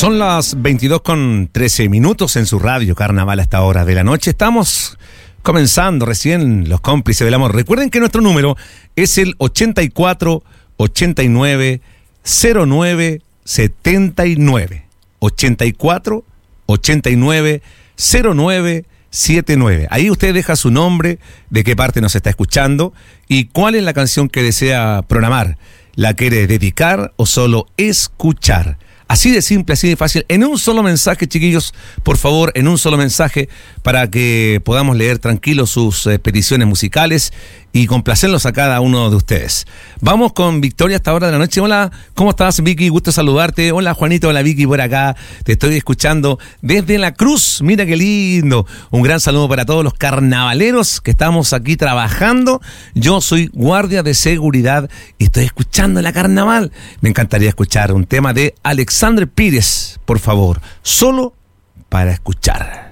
Son las 22:13 en su radio Carnaval a esta hora de la noche. Estamos comenzando recién Los Cómplices del Amor. Recuerden que nuestro número es el 84 89 09 79. 84 89 09 79. Ahí usted deja su nombre, de qué parte nos está escuchando y cuál es la canción que desea programar. ¿La quiere dedicar o solo escuchar? Así de simple, así de fácil, en un solo mensaje, chiquillos, por favor, en un solo mensaje, para que podamos leer tranquilos sus peticiones musicales y complacerlos a cada uno de ustedes. Vamos con Victoria hasta ahora de la noche. Hola, ¿cómo estás, Vicky? Gusto saludarte. Hola, Juanito, hola, Vicky, por acá. Te estoy escuchando desde La Cruz. Mira qué lindo. Un gran saludo para todos los carnavaleros que estamos aquí trabajando. Yo soy guardia de seguridad y estoy escuchando la carnaval. Me encantaría escuchar un tema de Alexandre Pires, por favor, solo para escuchar.